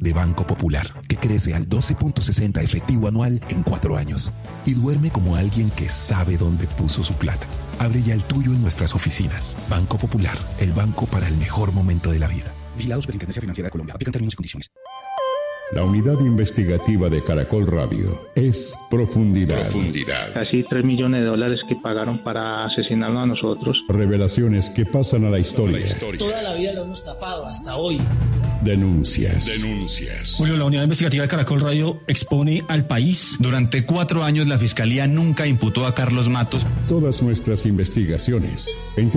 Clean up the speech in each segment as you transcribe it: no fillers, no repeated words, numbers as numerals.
de Banco Popular, que crece al 12.60 efectivo anual en 4 años. Y duerme como alguien que sabe dónde puso su plata. Abre ya el tuyo en nuestras oficinas. Banco Popular, el banco para el mejor momento de la vida. Vigilado Superintendencia Financiera de Colombia. Aplican términos y condiciones. La unidad investigativa de Caracol Radio es Profundidad. Casi $3 millones que pagaron para asesinarnos a nosotros. Revelaciones que pasan a la historia. Toda la vida lo hemos tapado, hasta hoy. Denuncias. Julio, la unidad investigativa de Caracol Radio expone al país. Durante 4 años la Fiscalía nunca imputó a Carlos Matos. Todas nuestras investigaciones en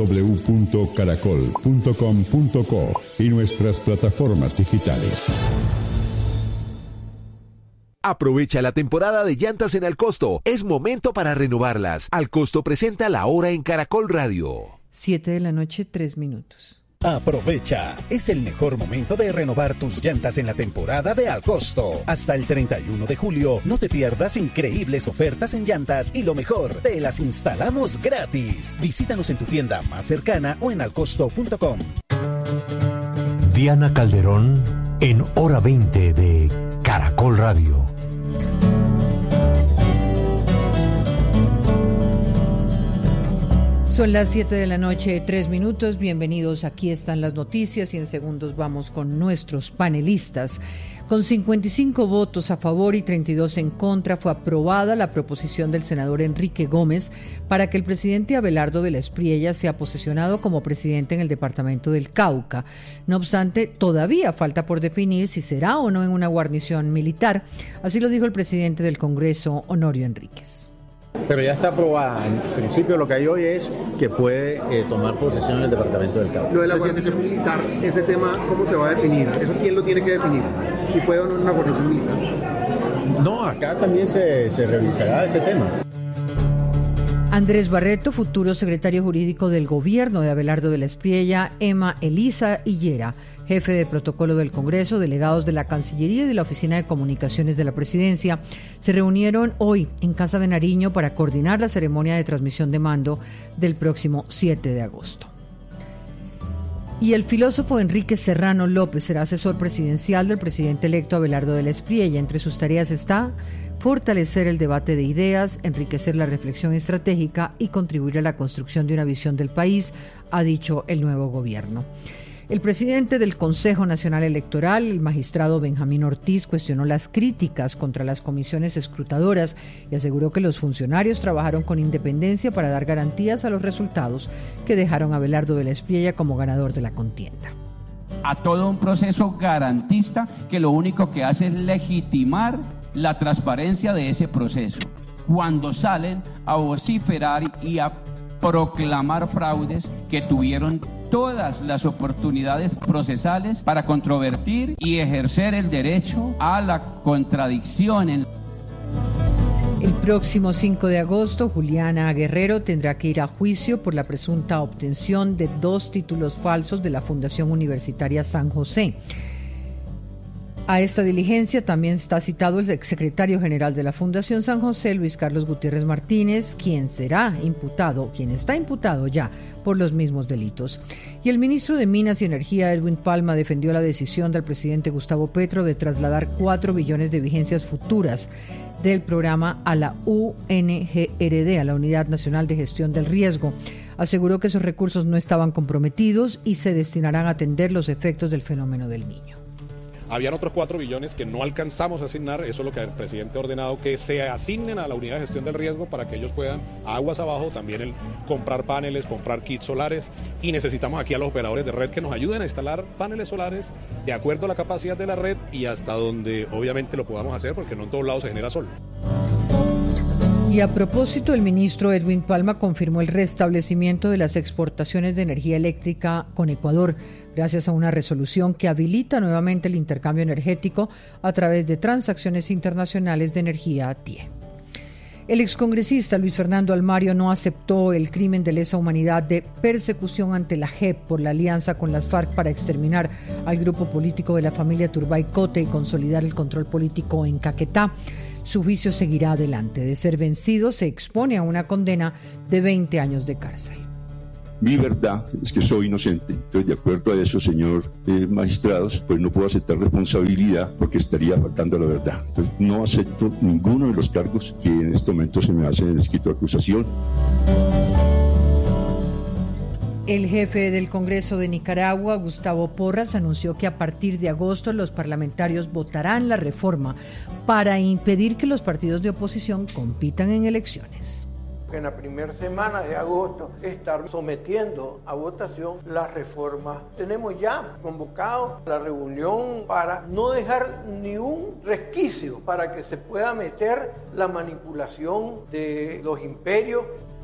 www.caracol.com.co y nuestras plataformas digitales. Aprovecha la temporada de llantas en Alcosto. Es momento para renovarlas. Alcosto presenta La Hora en Caracol Radio. 7:03 p.m. Aprovecha, es el mejor momento de renovar tus llantas en la temporada de Alcosto. Hasta el 31 de julio, no te pierdas increíbles ofertas en llantas y lo mejor, te las instalamos gratis. Visítanos en tu tienda más cercana o en alcosto.com. Diana Calderón en Hora 20 de Caracol Radio. Son las 7:03 p.m. Bienvenidos, aquí están las noticias y en segundos vamos con nuestros panelistas. Con 55 votos a favor y 32 en contra, fue aprobada la proposición del senador Enrique Gómez para que el presidente Abelardo de la Espriella sea posesionado como presidente en el departamento del Cauca. No obstante, todavía falta por definir si será o no en una guarnición militar. Así lo dijo el presidente del Congreso, Honorio Enríquez. Pero ya está aprobada. En principio lo que hay hoy es que puede tomar posesión en el departamento del Cauca. Lo de la guarnición militar, ese tema, ¿cómo se va a definir? ¿Eso quién lo tiene que definir? ¿Si puede o no una guarnición militar? No, acá también se revisará ese tema. Andrés Barreto, futuro secretario jurídico del gobierno de Abelardo de la Espriella, Emma Elisa Higuera, jefe de protocolo del Congreso, delegados de la Cancillería y de la Oficina de Comunicaciones de la Presidencia, se reunieron hoy en Casa de Nariño para coordinar la ceremonia de transmisión de mando del próximo 7 de agosto. Y el filósofo Enrique Serrano López será asesor presidencial del presidente electo Abelardo de la Espriella. Entre sus tareas está fortalecer el debate de ideas, enriquecer la reflexión estratégica y contribuir a la construcción de una visión del país, ha dicho el nuevo gobierno. El presidente del Consejo Nacional Electoral, el magistrado Benjamín Ortiz, cuestionó las críticas contra las comisiones escrutadoras y aseguró que los funcionarios trabajaron con independencia para dar garantías a los resultados que dejaron a Abelardo de la Espriella como ganador de la contienda. A todo un proceso garantista que lo único que hace es legitimar la transparencia de ese proceso. Cuando salen a vociferar y a proclamar fraudes que tuvieron todas las oportunidades procesales para controvertir y ejercer el derecho a la contradicción. El próximo 5 de agosto, Juliana Guerrero tendrá que ir a juicio por la presunta obtención de 2 títulos falsos de la Fundación Universitaria San José. A esta diligencia también está citado el exsecretario general de la Fundación San José, Luis Carlos Gutiérrez Martínez, quien está imputado ya por los mismos delitos. Y el ministro de Minas y Energía, Edwin Palma, defendió la decisión del presidente Gustavo Petro de trasladar 4 billones de vigencias futuras del programa a la UNGRD, a la Unidad Nacional de Gestión del Riesgo. Aseguró que esos recursos no estaban comprometidos y se destinarán a atender los efectos del fenómeno del Niño. Habían otros 4 billones que no alcanzamos a asignar, eso es lo que el presidente ha ordenado, que se asignen a la unidad de gestión del riesgo para que ellos puedan, aguas abajo, también comprar paneles, comprar kits solares, y necesitamos aquí a los operadores de red que nos ayuden a instalar paneles solares de acuerdo a la capacidad de la red y hasta donde obviamente lo podamos hacer, porque no en todos lados se genera sol. Y a propósito, el ministro Edwin Palma confirmó el restablecimiento de las exportaciones de energía eléctrica con Ecuador, gracias a una resolución que habilita nuevamente el intercambio energético a través de transacciones internacionales de energía TIE. El excongresista Luis Fernando Almario no aceptó el crimen de lesa humanidad de persecución ante la JEP por la alianza con las FARC para exterminar al grupo político de la familia Turbay Cote y consolidar el control político en Caquetá. Su juicio seguirá adelante. De ser vencido, se expone a una condena de 20 años de cárcel. Mi verdad es que soy inocente. Entonces, de acuerdo a eso, señor magistrados, pues no puedo aceptar responsabilidad porque estaría faltando a la verdad. Entonces, no acepto ninguno de los cargos que en este momento se me hacen en el escrito de acusación. El jefe del Congreso de Nicaragua, Gustavo Porras, anunció que a partir de agosto los parlamentarios votarán la reforma para impedir que los partidos de oposición compitan en elecciones. En la primera semana de agosto estar sometiendo a votación las reformas. Tenemos ya convocado la reunión para no dejar ni un resquicio para que se pueda meter la manipulación de los imperios.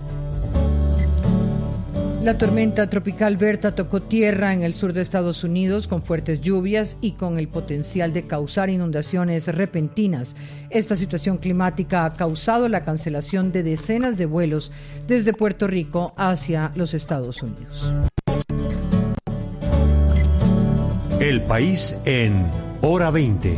La tormenta tropical Berta tocó tierra en el sur de Estados Unidos con fuertes lluvias y con el potencial de causar inundaciones repentinas. Esta situación climática ha causado la cancelación de decenas de vuelos desde Puerto Rico hacia los Estados Unidos. El país en Hora 20.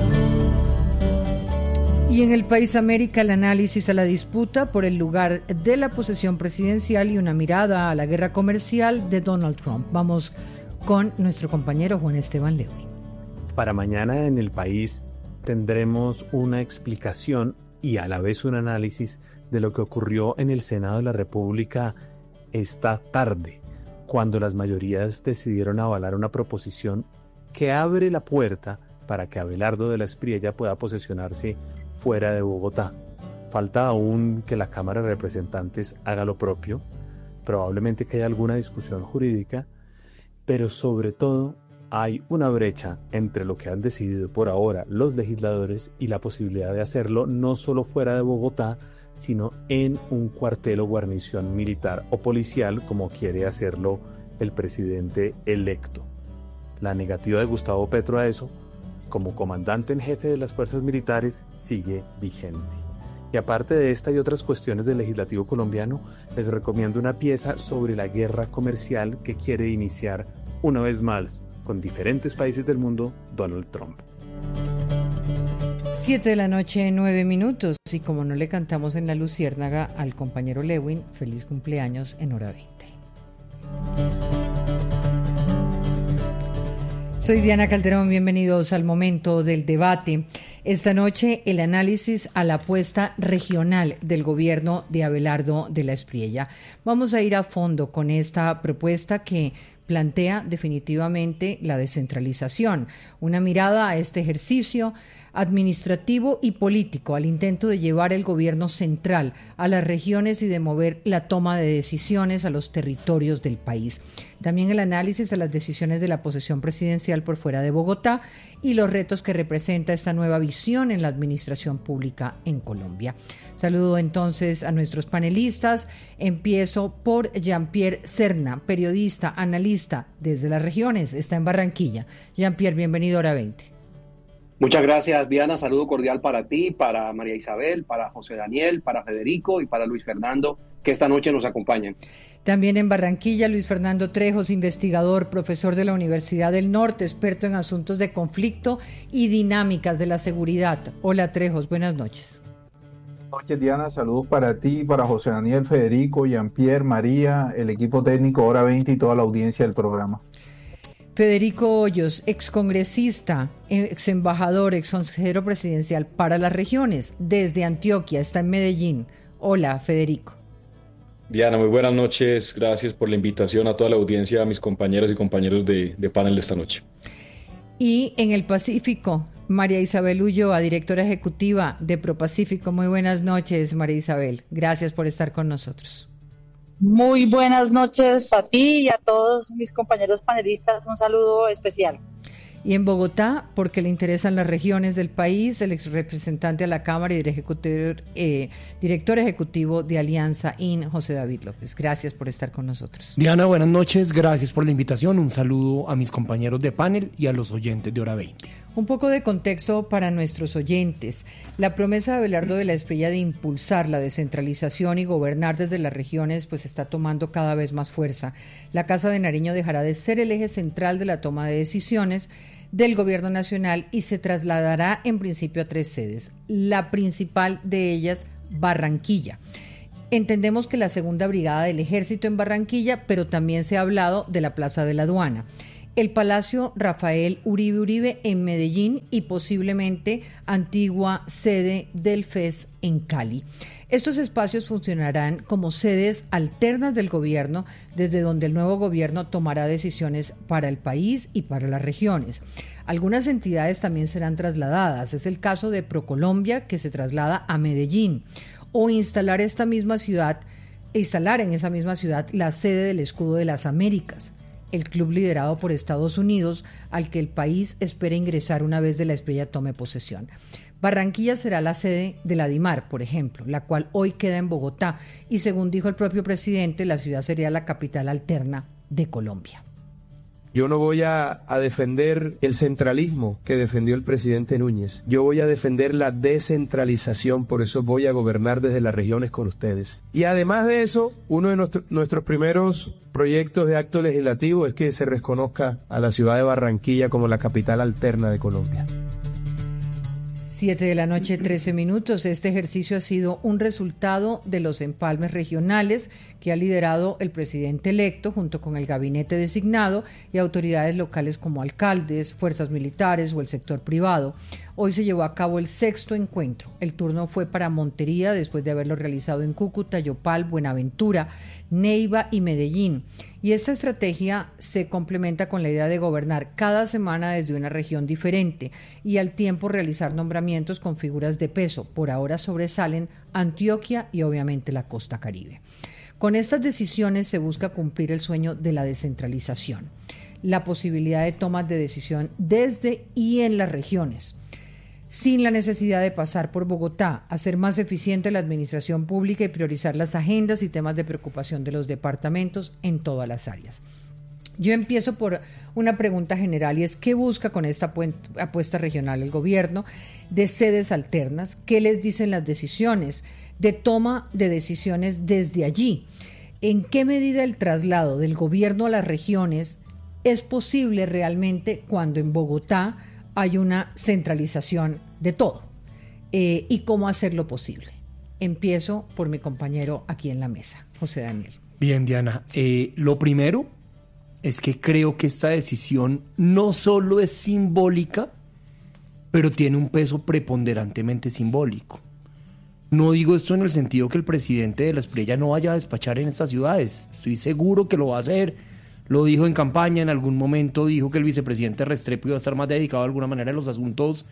Y en el País América, el análisis a la disputa por el lugar de la posesión presidencial y una mirada a la guerra comercial de Donald Trump. Vamos con nuestro compañero Juan Esteban Lewin. Para mañana en el país tendremos una explicación y a la vez un análisis de lo que ocurrió en el Senado de la República esta tarde, cuando las mayorías decidieron avalar una proposición que abre la puerta para que Abelardo de la Espriella pueda posesionarse fuera de Bogotá. Falta aún que la Cámara de Representantes haga lo propio, probablemente que haya alguna discusión jurídica, pero sobre todo hay una brecha entre lo que han decidido por ahora los legisladores y la posibilidad de hacerlo no solo fuera de Bogotá, sino en un cuartel o guarnición militar o policial como quiere hacerlo el presidente electo. La negativa de Gustavo Petro a eso, como comandante en jefe de las fuerzas militares, sigue vigente. Y aparte de esta y otras cuestiones del legislativo colombiano, les recomiendo una pieza sobre la guerra comercial que quiere iniciar una vez más con diferentes países del mundo Donald Trump. 7:09 p.m. y como no le cantamos en la luciérnaga al compañero Lewin, feliz cumpleaños en Hora 20. Soy Diana Calderón, bienvenidos al momento del debate. Esta noche el análisis a la apuesta regional del gobierno de Abelardo de la Espriella. Vamos a ir a fondo con esta propuesta que plantea definitivamente la descentralización, una mirada a este ejercicio administrativo y político, al intento de llevar el gobierno central a las regiones y de mover la toma de decisiones a los territorios del país. También el análisis a las decisiones de la posesión presidencial por fuera de Bogotá y los retos que representa esta nueva visión en la administración pública en Colombia. Saludo entonces a nuestros panelistas. Empiezo por Jean-Pierre Serna, periodista, analista desde las regiones, está en Barranquilla. Jean-Pierre, bienvenido a Hora 20. Muchas gracias, Diana. Saludo cordial para ti, para María Isabel, para José Daniel, para Federico y para Luis Fernando, que esta noche nos acompañan. También en Barranquilla, Luis Fernando Trejos, investigador, profesor de la Universidad del Norte, experto en asuntos de conflicto y dinámicas de la seguridad. Hola, Trejos, buenas noches. Buenas noches, Diana. Saludos para ti, para José Daniel, Federico, Jean-Pierre, María, el equipo técnico Hora 20 y toda la audiencia del programa. Federico Hoyos, excongresista, exembajador, exconsejero presidencial para las regiones, desde Antioquia, está en Medellín. Hola, Federico. Diana, muy buenas noches. Gracias por la invitación a toda la audiencia, a mis compañeras y compañeros de panel de esta noche. Y en el Pacífico, María Isabel Ulloa, directora ejecutiva de ProPacífico. Muy buenas noches, María Isabel. Gracias por estar con nosotros. Muy buenas noches a ti y a todos mis compañeros panelistas, un saludo especial. Y en Bogotá, porque le interesan las regiones del país, el ex representante a la Cámara y director ejecutivo de Alianza IN, José David López. Gracias por estar con nosotros. Diana, buenas noches, gracias por la invitación, un saludo a mis compañeros de panel y a los oyentes de Hora 20. Un poco de contexto para nuestros oyentes. La promesa de Abelardo de la Espriella de impulsar la descentralización y gobernar desde las regiones pues está tomando cada vez más fuerza. La Casa de Nariño dejará de ser el eje central de la toma de decisiones del gobierno nacional y se trasladará en principio a 3 sedes. La principal de ellas, Barranquilla. Entendemos que la segunda brigada del ejército en Barranquilla, pero también se ha hablado de la Plaza de la Aduana, el Palacio Rafael Uribe Uribe en Medellín y posiblemente antigua sede del FES en Cali. Estos espacios funcionarán como sedes alternas del gobierno, desde donde el nuevo gobierno tomará decisiones para el país y para las regiones. Algunas entidades también serán trasladadas. Es el caso de ProColombia, que se traslada a Medellín, o instalar en esa misma ciudad la sede del Escudo de las Américas, el club liderado por Estados Unidos, al que el país espera ingresar una vez de la Espriella tome posesión. Barranquilla será la sede de la DIMAR, por ejemplo, la cual hoy queda en Bogotá, y según dijo el propio presidente, la ciudad sería la capital alterna de Colombia. Yo no voy a defender el centralismo que defendió el presidente Núñez. Yo voy a defender la descentralización, por eso voy a gobernar desde las regiones con ustedes. Y además de eso, uno de nuestros primeros proyectos de acto legislativo es que se reconozca a la ciudad de Barranquilla como la capital alterna de Colombia. 7:13 p.m. Este ejercicio ha sido un resultado de los empalmes regionales que ha liderado el presidente electo junto con el gabinete designado y autoridades locales como alcaldes, fuerzas militares o el sector privado. Hoy se llevó a cabo el 6º encuentro. El turno fue para Montería después de haberlo realizado en Cúcuta, Yopal, Buenaventura, Neiva y Medellín. Y esta estrategia se complementa con la idea de gobernar cada semana desde una región diferente y al tiempo realizar nombramientos con figuras de peso. Por ahora sobresalen Antioquia y obviamente la costa Caribe. Con estas decisiones se busca cumplir el sueño de la descentralización, la posibilidad de tomas de decisión desde y en las regiones, sin la necesidad de pasar por Bogotá, hacer más eficiente la administración pública y priorizar las agendas y temas de preocupación de los departamentos en todas las áreas. Yo empiezo por una pregunta general y es: ¿qué busca con esta apuesta regional el gobierno de sedes alternas? ¿Qué les dicen las decisiones de toma de decisiones desde allí? ¿En qué medida el traslado del gobierno a las regiones es posible realmente cuando en Bogotá hay una centralización de todo? ¿Y cómo hacerlo posible? Empiezo por mi compañero aquí en la mesa, José Daniel. Bien, Diana. Lo primero es que creo que esta decisión no solo es simbólica, pero tiene un peso preponderantemente simbólico. No digo esto en el sentido que el presidente de la Espriella no vaya a despachar en estas ciudades. Estoy seguro que lo va a hacer. Lo dijo en campaña, en algún momento dijo que el vicepresidente Restrepo iba a estar más dedicado de alguna manera a los asuntos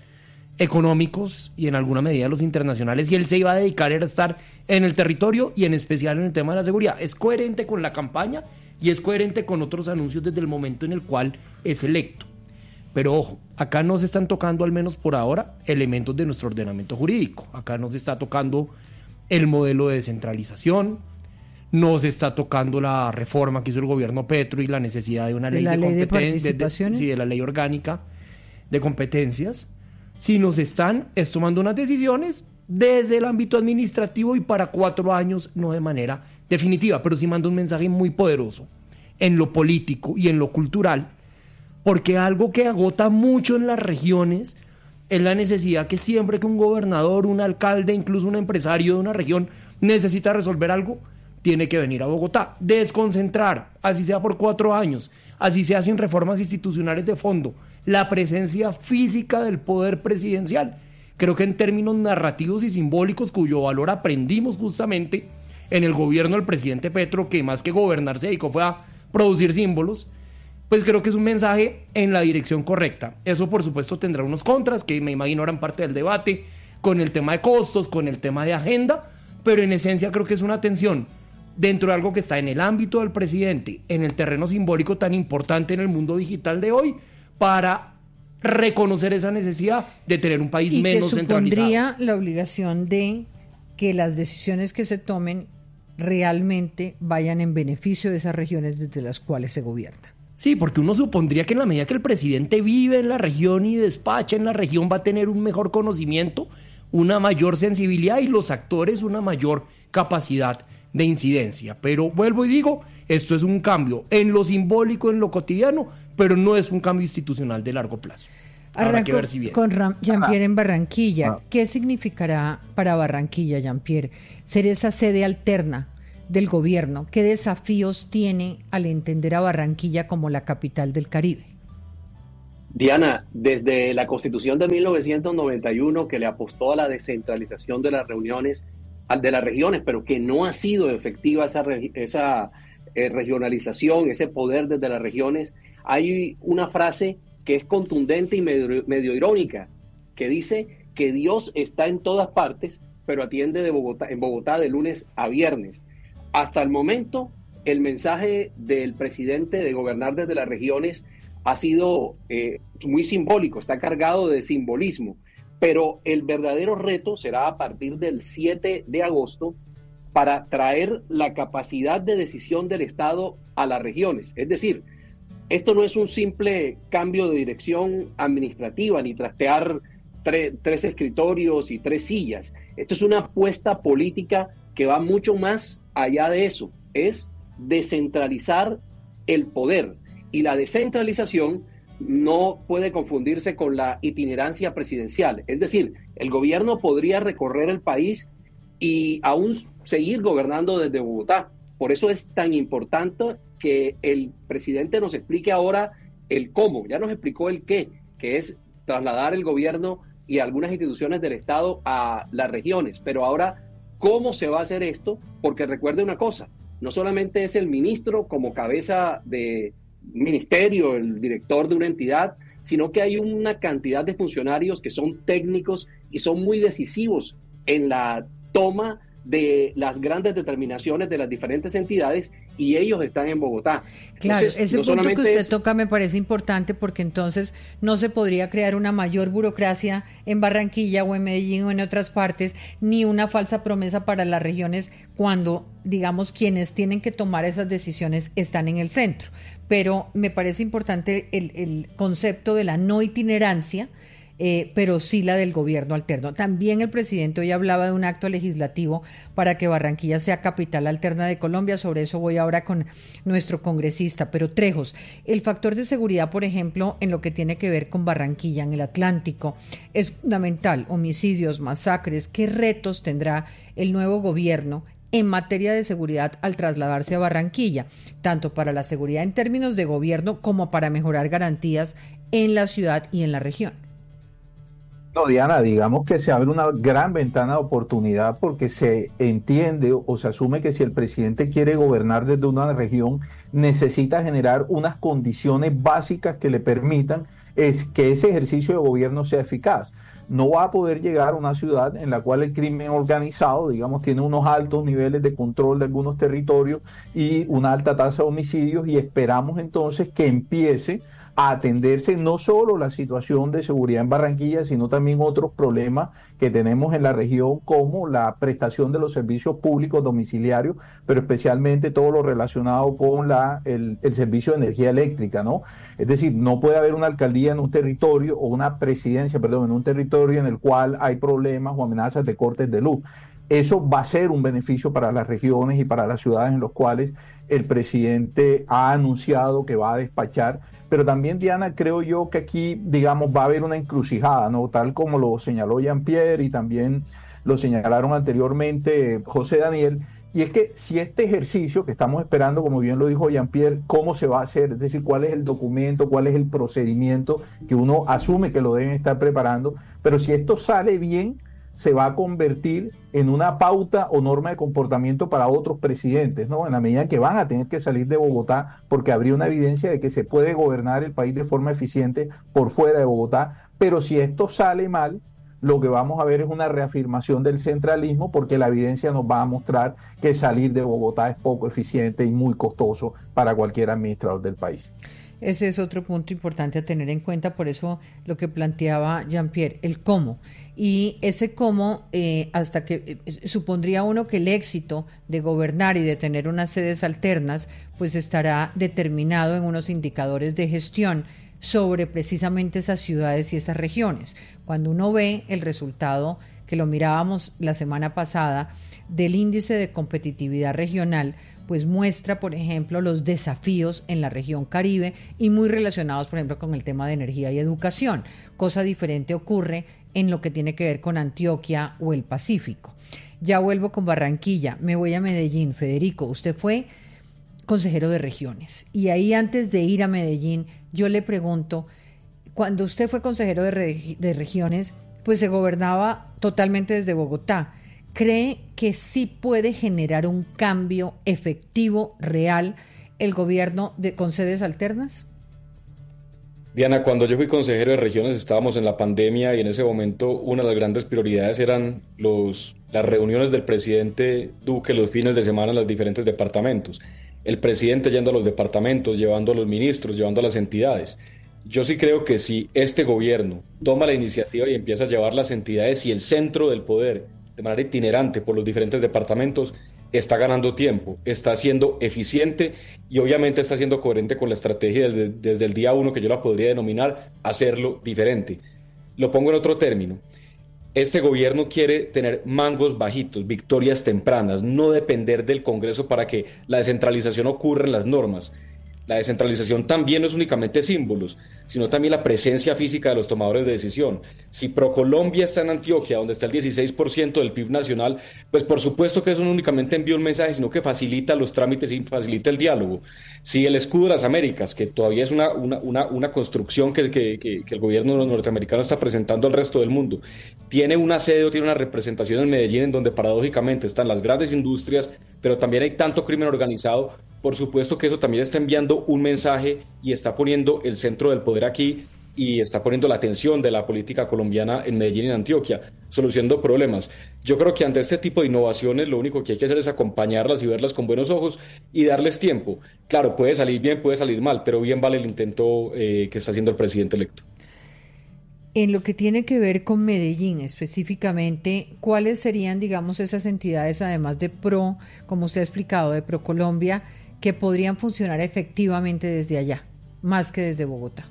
económicos y en alguna medida a los internacionales, y él se iba a dedicar a estar en el territorio y en especial en el tema de la seguridad. Es coherente con la campaña y es coherente con otros anuncios desde el momento en el cual es electo. Pero ojo, acá no se están tocando, al menos por ahora, elementos de nuestro ordenamiento jurídico. Acá no se está tocando el modelo de descentralización, no se está tocando la reforma que hizo el gobierno Petro y la necesidad de una ley de competencias, de la ley orgánica de competencias, sino se están tomando unas decisiones desde el ámbito administrativo y para 4 años, no de manera definitiva, pero sí manda un mensaje muy poderoso en lo político y en lo cultural, porque algo que agota mucho en las regiones es la necesidad que siempre que un gobernador, un alcalde, incluso un empresario de una región necesita resolver algo, tiene que venir a Bogotá, desconcentrar, así sea por 4 años, así sea sin reformas institucionales de fondo, la presencia física del poder presidencial. Creo que en términos narrativos y simbólicos, cuyo valor aprendimos justamente en el gobierno del presidente Petro, que más que gobernar se dedicó fue a producir símbolos, pues creo que es un mensaje en la dirección correcta. Eso por supuesto tendrá unos contras que me imagino eran parte del debate, con el tema de costos, con el tema de agenda, pero en esencia creo que es una atención dentro de algo que está en el ámbito del presidente, en el terreno simbólico tan importante en el mundo digital de hoy, para reconocer esa necesidad de tener un país menos centralizado. Y que supondría la obligación de que las decisiones que se tomen realmente vayan en beneficio de esas regiones desde las cuales se gobierna. Sí, porque uno supondría que en la medida que el presidente vive en la región y despacha en la región va a tener un mejor conocimiento, una mayor sensibilidad y los actores una mayor capacidad de incidencia. Pero vuelvo y digo, esto es un cambio en lo simbólico, en lo cotidiano, pero no es un cambio institucional de largo plazo. Habrá que ver si bien. Con Jean-Pierre en Barranquilla. ¿Qué significará para Barranquilla, Jean-Pierre, ser esa sede alterna del gobierno? ¿Qué desafíos tiene al entender a Barranquilla como la capital del Caribe? Diana, desde la Constitución de 1991, que le apostó a la descentralización de las regiones, pero que no ha sido efectiva esa regionalización, ese poder desde las regiones, hay una frase que es contundente y medio irónica, que dice que Dios está en todas partes, pero atiende en Bogotá de lunes a viernes. Hasta el momento, el mensaje del presidente de gobernar desde las regiones ha sido muy simbólico, está cargado de simbolismo, pero el verdadero reto será a partir del 7 de agosto para traer la capacidad de decisión del Estado a las regiones. Es decir, esto no es un simple cambio de dirección administrativa ni trastear tres escritorios y 3 sillas. Esto es una apuesta política que va mucho más allá de eso. Es descentralizar el poder. Y la descentralización no puede confundirse con la itinerancia presidencial. Es decir, el gobierno podría recorrer el país y aún seguir gobernando desde Bogotá. Por eso es tan importante que el presidente nos explique ahora el cómo. Ya nos explicó el qué, que es trasladar el gobierno y algunas instituciones del Estado a las regiones. Pero ahora, ¿cómo se va a hacer esto? Porque recuerde una cosa, no solamente es el ministro como cabeza de ministerio, el director de una entidad, sino que hay una cantidad de funcionarios que son técnicos y son muy decisivos en la toma de las grandes determinaciones de las diferentes entidades, y ellos están en Bogotá. Claro, entonces, ese no punto que usted es... toca me parece importante, porque entonces no se podría crear una mayor burocracia en Barranquilla o en Medellín o en otras partes, ni una falsa promesa para las regiones cuando, digamos, quienes tienen que tomar esas decisiones están en el centro. Pero me parece importante el concepto de la no itinerancia, pero sí la del gobierno alterno. También el presidente hoy hablaba de un acto legislativo para que Barranquilla sea capital alterna de Colombia. Sobre eso voy ahora con nuestro congresista. Pero Trejos, el factor de seguridad, por ejemplo, en lo que tiene que ver con Barranquilla, en el Atlántico, es fundamental. Homicidios, masacres, ¿qué retos tendrá el nuevo gobierno en materia de seguridad al trasladarse a Barranquilla, tanto para la seguridad en términos de gobierno como para mejorar garantías en la ciudad y en la región? No, Diana, digamos que se abre una gran ventana de oportunidad, porque se entiende o se asume que si el presidente quiere gobernar desde una región, necesita generar unas condiciones básicas que le permitan que ese ejercicio de gobierno sea eficaz. No va a poder llegar a una ciudad en la cual el crimen organizado, digamos, tiene unos altos niveles de control de algunos territorios y una alta tasa de homicidios, y esperamos entonces que empiece a atenderse no solo la situación de seguridad en Barranquilla, sino también otros problemas que tenemos en la región, como la prestación de los servicios públicos domiciliarios, pero especialmente todo lo relacionado con el servicio de energía eléctrica, ¿no? Es decir, no puede haber una alcaldía en un territorio, o una presidencia, perdón, en un territorio en el cual hay problemas o amenazas de cortes de luz. Eso va a ser un beneficio para las regiones y para las ciudades en las cuales el presidente ha anunciado que va a despachar. Pero también, Diana, creo yo que aquí, digamos, va a haber una encrucijada, ¿no? Tal como lo señaló Jean-Pierre y también lo señalaron anteriormente José Daniel, y es que si este ejercicio que estamos esperando, como bien lo dijo Jean-Pierre, ¿cómo se va a hacer? Es decir, ¿cuál es el documento, cuál es el procedimiento que uno asume que lo deben estar preparando? Pero si esto sale bien, se va a convertir en una pauta o norma de comportamiento para otros presidentes, ¿no? En la medida que van a tener que salir de Bogotá, porque habría una evidencia de que se puede gobernar el país de forma eficiente por fuera de Bogotá. Pero si esto sale mal, lo que vamos a ver es una reafirmación del centralismo, porque la evidencia nos va a mostrar que salir de Bogotá es poco eficiente y muy costoso para cualquier administrador del país. Ese es otro punto importante a tener en cuenta, por eso lo que planteaba Jean-Pierre, el cómo. Y ese cómo, hasta que supondría uno que el éxito de gobernar y de tener unas sedes alternas, pues estará determinado en unos indicadores de gestión sobre precisamente esas ciudades y esas regiones. Cuando uno ve el resultado, que lo mirábamos la semana pasada, del índice de competitividad regional, pues muestra, por ejemplo, los desafíos en la región Caribe y muy relacionados, por ejemplo, con el tema de energía y educación. Cosa diferente ocurre en lo que tiene que ver con Antioquia o el Pacífico. Ya vuelvo con Barranquilla, me voy a Medellín. Federico, usted fue consejero de regiones y ahí, antes de ir a Medellín, yo le pregunto, cuando usted fue consejero de regiones, pues se gobernaba totalmente desde Bogotá. ¿Cree que sí puede generar un cambio efectivo, real, el gobierno con sedes alternas? Diana, cuando yo fui consejero de regiones estábamos en la pandemia y en ese momento una de las grandes prioridades eran las reuniones del presidente Duque los fines de semana en los diferentes departamentos. El presidente yendo a los departamentos, llevando a los ministros, llevando a las entidades. Yo sí creo que si este gobierno toma la iniciativa y empieza a llevar las entidades y el centro del poder de manera itinerante por los diferentes departamentos, está ganando tiempo, está siendo eficiente y obviamente está siendo coherente con la estrategia desde el día 1, que yo la podría denominar hacerlo diferente. Lo pongo en otro término. Este gobierno quiere tener mangos bajitos, victorias tempranas, no depender del Congreso para que la descentralización ocurra en las normas. La descentralización también no es únicamente símbolos, sino también la presencia física de los tomadores de decisión. Si ProColombia está en Antioquia, donde está el 16% del PIB nacional, pues por supuesto que eso no únicamente envía un mensaje, sino que facilita los trámites y facilita el diálogo. Si el escudo de las Américas, que todavía es una construcción que el gobierno norteamericano está presentando al resto del mundo, tiene una sede o tiene una representación en Medellín, en donde paradójicamente están las grandes industrias, pero también hay tanto crimen organizado, por supuesto que eso también está enviando un mensaje y está poniendo el centro del poder aquí y está poniendo la atención de la política colombiana en Medellín y en Antioquia, solucionando problemas. Yo creo que ante este tipo de innovaciones lo único que hay que hacer es acompañarlas y verlas con buenos ojos y darles tiempo. Claro, puede salir bien, puede salir mal, pero bien vale el intento que está haciendo el presidente electo. En lo que tiene que ver con Medellín específicamente, ¿cuáles serían, digamos, esas entidades, además de como usted ha explicado, de ProColombia, que podrían funcionar efectivamente desde allá, más que desde Bogotá?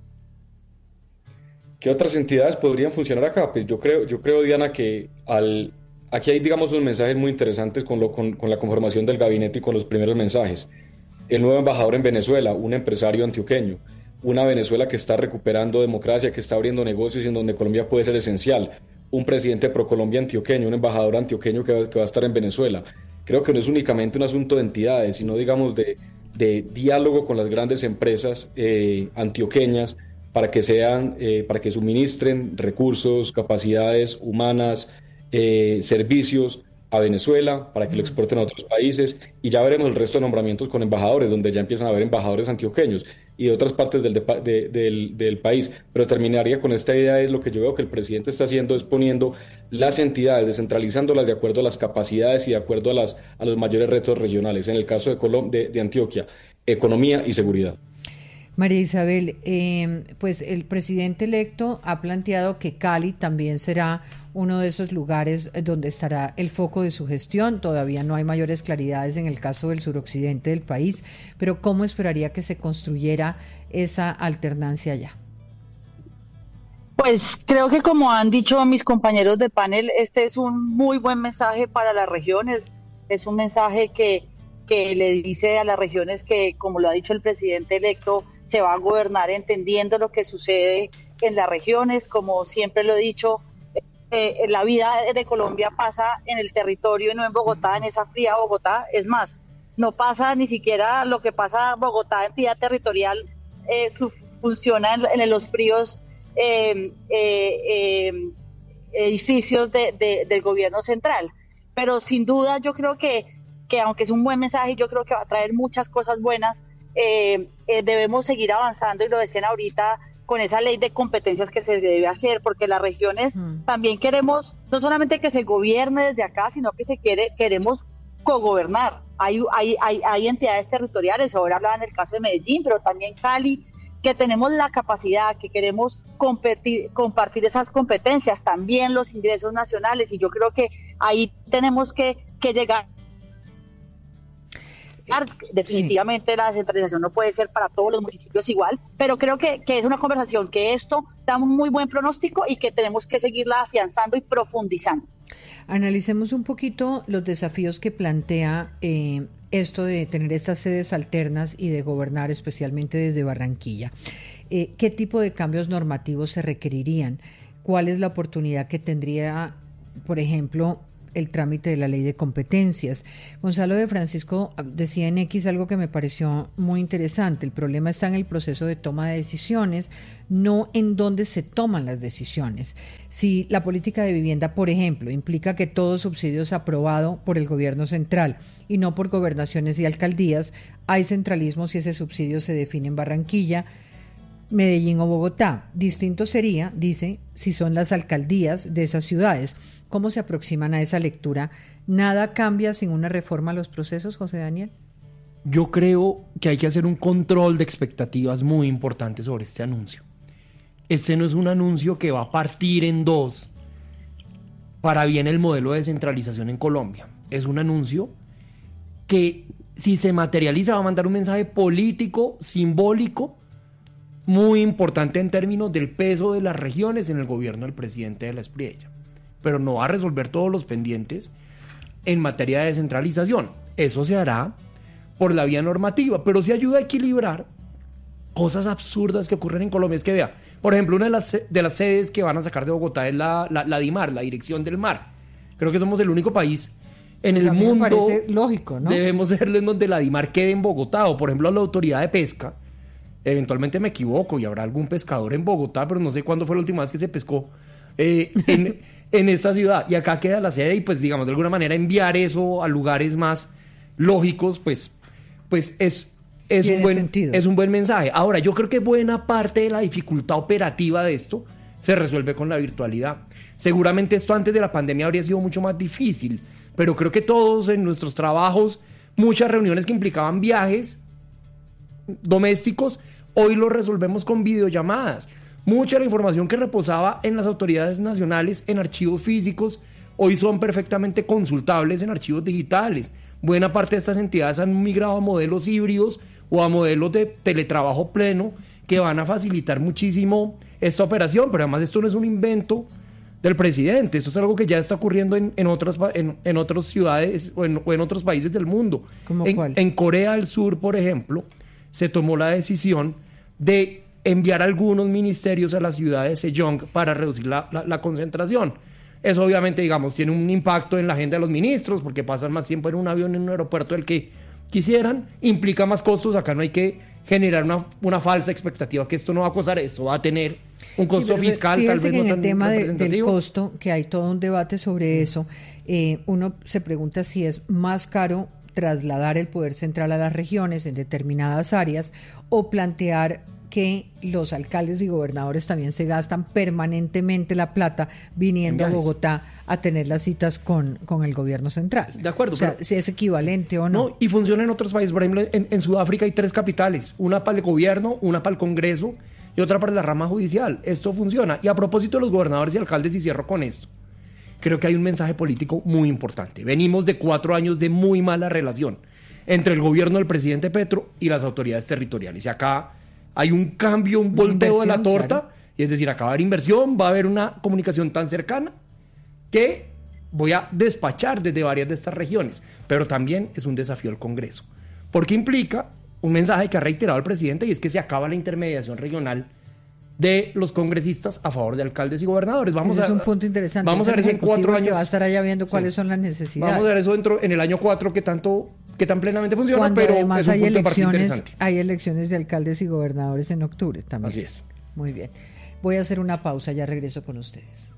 ¿Qué otras entidades podrían funcionar acá? Pues yo creo, Diana, que aquí hay, digamos, unos mensajes muy interesantes con la conformación del gabinete y con los primeros mensajes. El nuevo embajador en Venezuela, un empresario antioqueño, una Venezuela que está recuperando democracia, que está abriendo negocios y en donde Colombia puede ser esencial, un presidente ProColombia antioqueño, un embajador antioqueño que va a estar en Venezuela. Creo que no es únicamente un asunto de entidades, sino, digamos, de diálogo con las grandes empresas antioqueñas para que suministren recursos, capacidades humanas, servicios a Venezuela, para que lo exporten a otros países, y ya veremos el resto de nombramientos con embajadores, donde ya empiezan a haber embajadores antioqueños y de otras partes del país. Pero terminaría con esta idea, es lo que yo veo que el presidente está haciendo, es poniendo las entidades, descentralizándolas de acuerdo a las capacidades y de acuerdo a los mayores retos regionales. En el caso de Antioquia, economía y seguridad. María Isabel, pues el presidente electo ha planteado que Cali también será uno de esos lugares donde estará el foco de su gestión. Todavía no hay mayores claridades en el caso del suroccidente del país, pero ¿cómo esperaría que se construyera esa alternancia allá? Pues creo que, como han dicho mis compañeros de panel, este es un muy buen mensaje para las regiones. Es un mensaje que le dice a las regiones que, como lo ha dicho el presidente electo, se va a gobernar entendiendo lo que sucede en las regiones. Como siempre lo he dicho, la vida de Colombia pasa en el territorio y no en Bogotá, en esa fría Bogotá. Es más, no pasa ni siquiera lo que pasa en Bogotá, entidad territorial, funciona en los fríos edificios del gobierno central. Pero sin duda yo creo que aunque es un buen mensaje, yo creo que va a traer muchas cosas buenas. Debemos seguir avanzando, y lo decían ahorita, con esa ley de competencias que se debe hacer, porque las regiones también queremos, no solamente que se gobierne desde acá, sino que queremos cogobernar. Hay entidades territoriales, ahora hablaba en el caso de Medellín, pero también Cali, que tenemos la capacidad, que queremos compartir esas competencias, también los ingresos nacionales, y yo creo que ahí tenemos que llegar. Definitivamente la descentralización no puede ser para todos los municipios igual, pero creo que es una conversación que esto da un muy buen pronóstico y que tenemos que seguirla afianzando y profundizando. Analicemos un poquito los desafíos que plantea esto de tener estas sedes alternas y de gobernar especialmente desde Barranquilla. ¿Qué tipo de cambios normativos se requerirían? ¿Cuál es la oportunidad que tendría, por ejemplo, el trámite de la ley de competencias? Gonzalo de Francisco decía en X algo que me pareció muy interesante. El problema está en el proceso de toma de decisiones, no en dónde se toman las decisiones. Si la política de vivienda, por ejemplo, implica que todo subsidio es aprobado por el gobierno central y no por gobernaciones y alcaldías, hay centralismo si ese subsidio se define en Barranquilla, Medellín o Bogotá. Distinto sería, dice, si son las alcaldías de esas ciudades. ¿Cómo se aproximan a esa lectura? ¿Nada cambia sin una reforma a los procesos, José Daniel? Yo creo que hay que hacer un control de expectativas muy importante sobre este anuncio. Este no es un anuncio que va a partir en dos para bien el modelo de descentralización en Colombia. Es un anuncio que, si se materializa, va a mandar un mensaje político, simbólico, muy importante en términos del peso de las regiones en el gobierno del presidente de la Espriella. Pero no va a resolver todos los pendientes en materia de descentralización. Eso se hará por la vía normativa, pero sí ayuda a equilibrar cosas absurdas que ocurren en Colombia. Es que vea, por ejemplo, una de las sedes que van a sacar de Bogotá es la DIMAR, la Dirección del Mar. Creo que somos el único país en el mundo, me parece lógico, ¿no? Debemos serlo, en donde la DIMAR quede en Bogotá, o por ejemplo la Autoridad de Pesca. Eventualmente me equivoco y habrá algún pescador en Bogotá, pero no sé cuándo fue la última vez que se pescó en esta ciudad. Y acá queda la sede y, pues, digamos, de alguna manera enviar eso a lugares más lógicos, pues es un buen mensaje. Ahora, yo creo que buena parte de la dificultad operativa de esto se resuelve con la virtualidad. Seguramente esto antes de la pandemia habría sido mucho más difícil, pero creo que todos en nuestros trabajos, muchas reuniones que implicaban viajes domésticos, hoy lo resolvemos con videollamadas. Mucha de la información que reposaba en las autoridades nacionales en archivos físicos hoy son perfectamente consultables en archivos digitales. Buena parte de estas entidades han migrado a modelos híbridos o a modelos de teletrabajo pleno que van a facilitar muchísimo esta operación, pero además esto no es un invento del presidente, esto es algo que ya está ocurriendo en otras ciudades o en otros países del mundo. ¿Cómo cuál? En Corea del Sur, por ejemplo, se tomó la decisión de enviar algunos ministerios a la ciudad de Sejong para reducir la concentración. Eso obviamente, digamos, tiene un impacto en la agenda de los ministros, porque pasan más tiempo en un avión en un aeropuerto del que quisieran, implica más costos. Acá no hay que generar una falsa expectativa que esto no va a costar, esto va a tener un costo fiscal, tal vez que no en tan el tema representativo. del costo, que hay todo un debate sobre eso, uno se pregunta si es más caro trasladar el poder central a las regiones en determinadas áreas o plantear que los alcaldes y gobernadores también se gastan permanentemente la plata viniendo a Bogotá a tener las citas con el gobierno central. De acuerdo. O sea, si es equivalente o no. Y funciona en otros países. Por ejemplo, en Sudáfrica hay 3 capitales, una para el gobierno, una para el Congreso y otra para la rama judicial. Esto funciona. Y a propósito de los gobernadores y alcaldes, y cierro con esto, creo que hay un mensaje político muy importante. Venimos de 4 años de muy mala relación entre el gobierno del presidente Petro y las autoridades territoriales. Y acá hay un cambio, un volteo de la torta, claro. Y es decir, acá va a haber inversión, va a haber una comunicación tan cercana que voy a despachar desde varias de estas regiones, pero también es un desafío al Congreso, porque implica un mensaje que ha reiterado el presidente, y es que se acaba la intermediación regional de los congresistas a favor de alcaldes y gobernadores. Ese es un punto interesante. Vamos a ver eso en 4 años. Que va a estar allá viendo cuáles son las necesidades. Vamos a ver eso en el año 4 que tan plenamente funciona, cuando pero además es un hay punto de partida elecciones, interesante. hay elecciones de alcaldes y gobernadores en octubre también. Así es. Muy bien. Voy a hacer una pausa, ya regreso con ustedes.